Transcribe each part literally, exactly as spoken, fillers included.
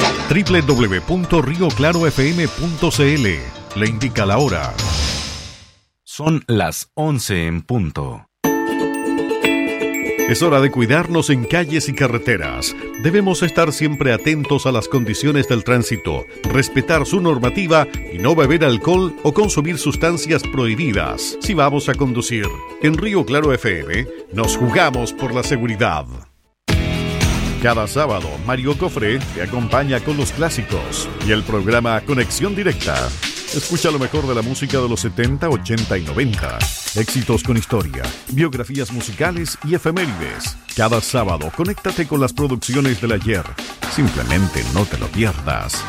doble u doble u doble u punto río claro f m punto c l le indica la hora. Son las once en punto. Es hora de cuidarnos en calles y carreteras. Debemos estar siempre atentos a las condiciones del tránsito, respetar su normativa y no beber alcohol o consumir sustancias prohibidas si vamos a conducir. En Río Claro F M nos jugamos por la seguridad. Cada sábado, Mario Cofré te acompaña con los clásicos y el programa Conexión Directa. Escucha lo mejor de la música de los setenta, ochenta y noventa. Éxitos con historia, biografías musicales y efemérides. Cada sábado, conéctate con las producciones del ayer. Simplemente no te lo pierdas.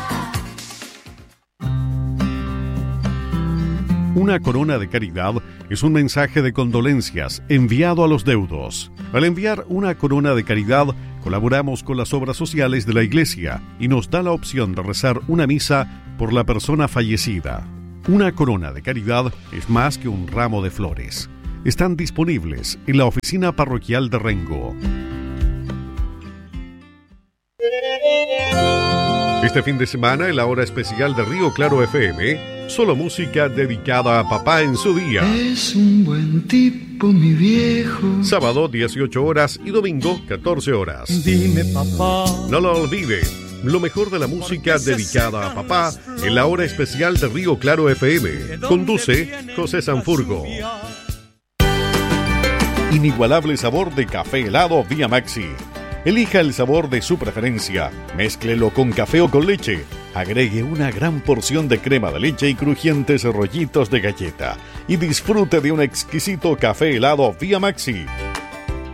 Una corona de caridad es un mensaje de condolencias enviado a los deudos. Al enviar una corona de caridad, colaboramos con las obras sociales de la Iglesia y nos da la opción de rezar una misa por la persona fallecida. Una corona de caridad es más que un ramo de flores. Están disponibles en la oficina parroquial de Rengo. Este fin de semana, en la hora especial de Río Claro F M, solo música dedicada a papá en su día. Es un buen tipo, mi viejo. Sábado, dieciocho horas y domingo, catorce horas. Dime, papá. No lo olvide, lo mejor de la música dedicada a papá en la hora especial de Río Claro F M. Conduce José Sanfurgo. Inigualable sabor de café helado Vía Maxi. Elija el sabor de su preferencia, mézclelo con café o con leche, agregue una gran porción de crema de leche y crujientes rollitos de galleta y disfrute de un exquisito café helado Vía Maxi.